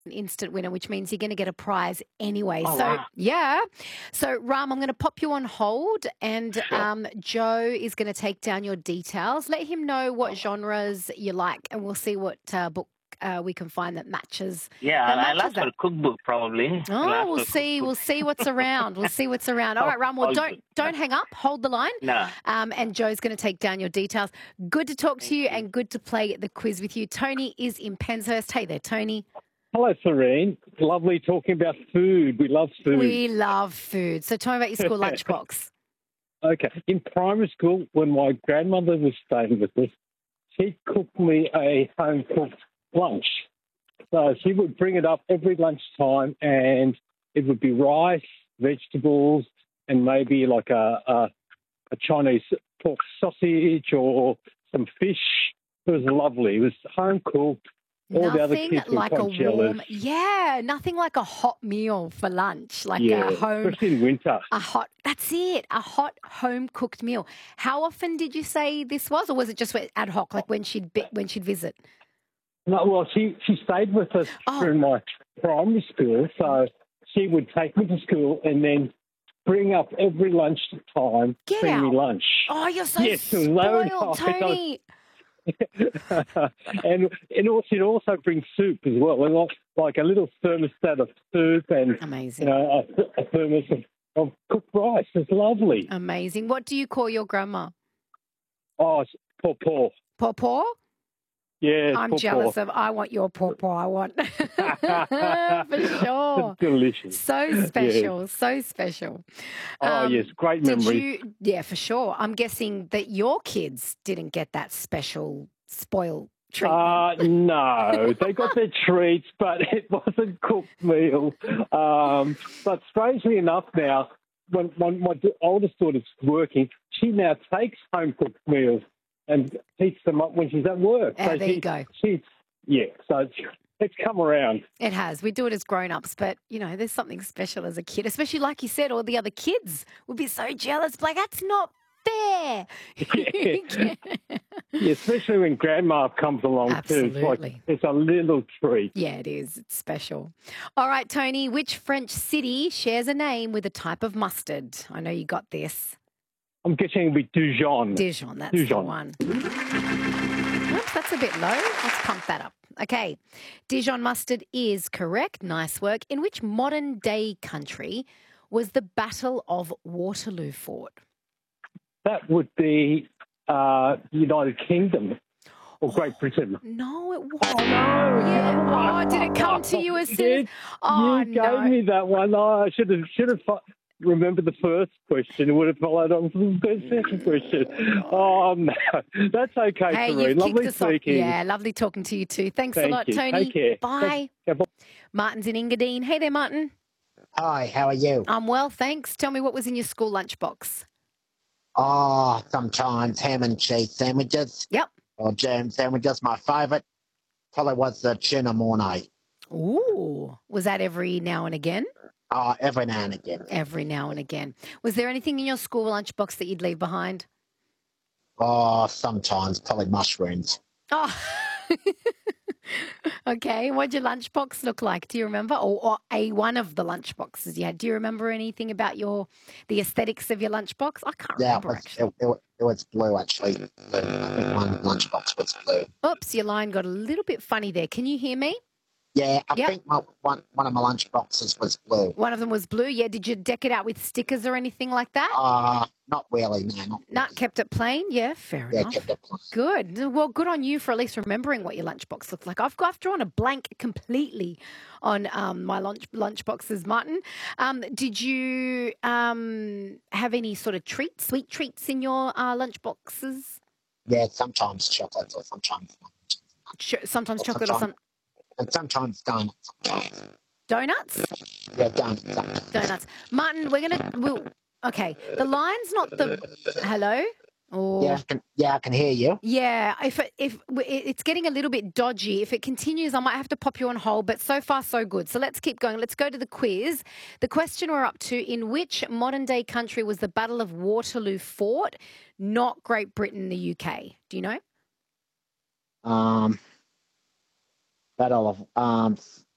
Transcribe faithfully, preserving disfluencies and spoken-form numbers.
an instant winner, which means you're going to get a prize anyway. Oh, so, wow. yeah. So, Ram, I'm going to pop you on hold, and Sure. um, Joe is going to take down your details. Let him know what genres you like, and we'll see what uh, book uh, we can find that matches. Yeah, that I'll, I'll matches ask for that. a cookbook probably. I'll Oh, ask we'll for a see. cookbook. We'll see what's around. We'll see what's around. All Oh, right, Ram. Well, all don't good. don't hang up. Hold the line. No. Um, and Joe's going to take down your details. Good to talk to Thank you, you. and good to play the quiz with you. Tony is in Penshurst. Hey there, Tony. Hello, Serene. Lovely talking about food. We love food. We love food. So tell me about your school lunchbox. Okay. In primary school, when my grandmother was staying with us, she cooked me a home-cooked lunch. So she would bring it up every lunchtime, and it would be rice, vegetables, and maybe like a, a, a Chinese pork sausage or some fish. It was lovely. It was home-cooked. All Nothing the other kids were like a quite jealous. warm, yeah, nothing like a hot meal for lunch, like Yeah, a home, especially in winter. a hot, that's it, a hot home cooked meal. How often did you say this was, or was it just ad hoc, like when she'd be, when she'd visit? No, well, she, she stayed with us Oh. through my primary school, so she would take me to school and then bring up every lunchtime, Get bring out. me lunch. Oh, you're so Yes, it was low spoiled, and high. Tony. and and also, she'd also bring soup as well, and like, like a little thermostat of soup and Amazing. you know, a, a thermos of, of cooked rice. It's lovely. Amazing. What do you call your grandma? Oh, it's paw paw. Paw paw? Yeah, I'm paw jealous paw. of, I want your paw paw, I want. For sure. Delicious. So special, so special. Oh, Um, yes, great Did memories. you, yeah, for sure. I'm guessing that your kids didn't get that special spoil treatment. Uh, no, they got their treats, but it wasn't cooked meal. Um, but strangely enough now, when, when my d- oldest daughter's working, she now takes home cooked meals and heats them up when she's at work. Ah, so there she, you go. She's, yeah, so it's, it's come around. It has. We do it as grown-ups, but, you know, there's something special as a kid, especially like you said, all the other kids would be so jealous. Like, that's not fair. Yeah. Yeah, especially when grandma comes along too. It's like Absolutely. it's a little treat. Yeah, it is. It's special. All right, Tony, which French city shares a name with a type of mustard? I know you got this. I'm guessing it'll be Dijon. Dijon, that's the Dijon. one. Oops, that's a bit low. Let's pump that up. Okay. Dijon mustard is correct. Nice work. In which modern day country was the Battle of Waterloo fought? That would be uh, United Kingdom or Great Britain. No, it wasn't. Oh, no. Yeah. Oh, did it come to you as soon as... It- Oh, you gave no. me that one. Oh, I should have should have fo- remembered the first question. It would have followed on from the second question. Oh, no. That's okay, Hey, Serene. you've Lovely kicked us off. speaking. Yeah, lovely talking to you too. Thanks a Thank lot, you. Tony. Take care. Bye. Thanks. Yeah, bye. Martin's in Engadine. Hey there, Martin. Hi, how are you? I'm well, thanks. Tell me what was in your school lunchbox. Oh, sometimes ham and cheese sandwiches Yep. or jam sandwiches. My favourite probably was the tuna mornay. Ooh. Was that every now and again? Oh, every now and again. Every now and again. Was there anything in your school lunchbox that you'd leave behind? Oh, sometimes probably mushrooms. Oh. Okay. What did your lunchbox look like? Do you remember? Or, or a one of the lunchboxes you had? Do you remember anything about your the aesthetics of your lunchbox? I can't Yeah, it remember was, actually. it, it, it was blue actually. Blue. I think one lunchbox was blue. Oops, your line got a little bit funny there. Can you hear me? Yeah, I Yep. think my, one, one of my lunchboxes was blue. One of them was blue. Yeah. Did you deck it out with stickers or anything like that? Uh, not really, no. Not No, really. kept it plain. Yeah, fair Yeah, enough. kept it plain. Good. Well, good on you for at least remembering what your lunchbox looked like. I've, I've drawn a blank completely on um, my lunch lunchboxes, Martin. Um, did you um, have any sort of treats, sweet treats in your uh, lunchboxes? Yeah, sometimes chocolates or sometimes Ch- sometimes Or chocolate or some sometimes- and sometimes donuts. Sometimes. donuts. Yeah, donuts. Sometimes. Donuts. Martin, we're gonna. We'll, okay, the line's not the. Hello. Oh. Yeah, I can, yeah, I can hear you. Yeah, if it, if it- it's getting a little bit dodgy, if it continues, I might have to pop you on hold. But so far, so good. So let's keep going. Let's go to the quiz. The question we're up to: in which modern day country was the Battle of Waterloo fought? Not Great Britain, the U K. Do you know? Um, Battle of um,